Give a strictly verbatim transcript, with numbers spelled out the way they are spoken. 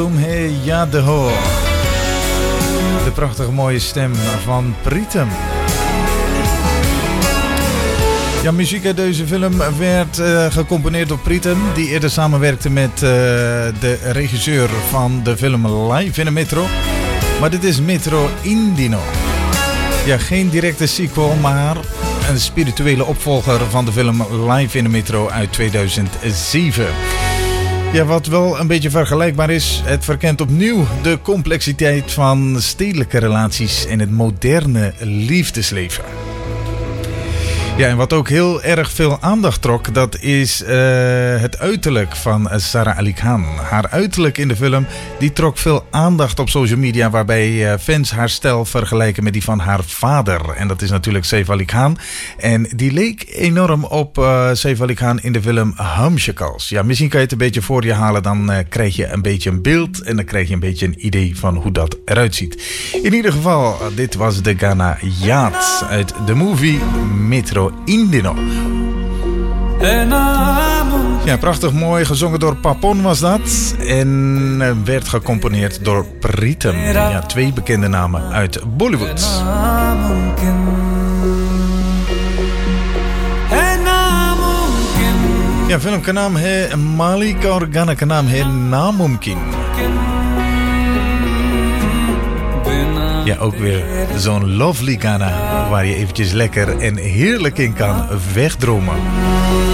He Yadeho. De prachtig mooie stem van Pritam. Ja, muziek uit deze film werd uh, gecomponeerd door Pritam, die eerder samenwerkte met uh, de regisseur van de film Live in de Metro. Maar dit is Metro Indino. Ja, geen directe sequel, maar een spirituele opvolger van de film Live in de Metro uit tweeduizend zeven. Ja, wat wel een beetje vergelijkbaar is, het verkent opnieuw de complexiteit van stedelijke relaties en het moderne liefdesleven. Ja, en wat ook heel erg veel aandacht trok, dat is uh, het uiterlijk van Sara Ali Khan. Haar uiterlijk in de film, die trok veel aandacht op social media, waarbij uh, fans haar stijl vergelijken met die van haar vader. En dat is natuurlijk Saif Ali Khan. En die leek enorm op uh, Saif Ali Khan in de film Humshakals. Ja, misschien kan je het een beetje voor je halen, dan uh, krijg je een beetje een beeld en dan krijg je een beetje een idee van hoe dat eruit ziet. In ieder geval, dit was de Ghana Yacht uit de movie Metro Indino. Ja, prachtig mooi gezongen door Papon was dat. En werd gecomponeerd door Pritam. Ja, twee bekende namen uit Bollywood. Ja, film ka naam hai Malik aur gana ka naam hai Namumkin. Ja, ook weer zo'n lovely Ghana waar je eventjes lekker en heerlijk in kan wegdromen.